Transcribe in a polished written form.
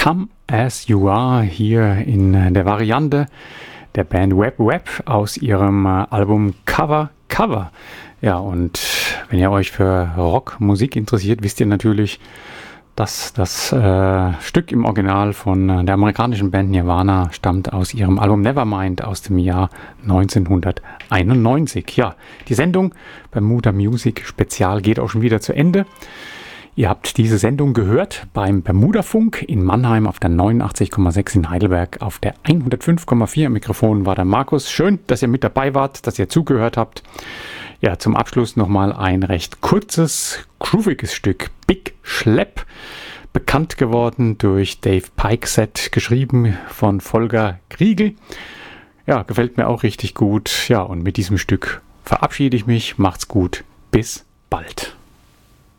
Come As You Are hier in der Variante der Band Web Web aus ihrem Album Cover Cover. Ja, und wenn ihr euch für Rockmusik interessiert, wisst ihr natürlich, dass das Stück im Original von der amerikanischen Band Nirvana stammt aus ihrem Album Nevermind aus dem Jahr 1991. Ja, die Sendung Bermuda Music Spezial geht auch schon wieder zu Ende. Ihr habt diese Sendung gehört beim Bermuda-Funk in Mannheim auf der 89,6 in Heidelberg. Auf der 105,4 am Mikrofon war der Markus. Schön, dass ihr mit dabei wart, dass ihr zugehört habt. Ja, zum Abschluss nochmal ein recht kurzes, grooviges Stück. Big Schlepp, bekannt geworden durch Dave Peikset, geschrieben von Volker Kriegel. Ja, gefällt mir auch richtig gut. Ja, und mit diesem Stück verabschiede ich mich. Macht's gut. Bis bald.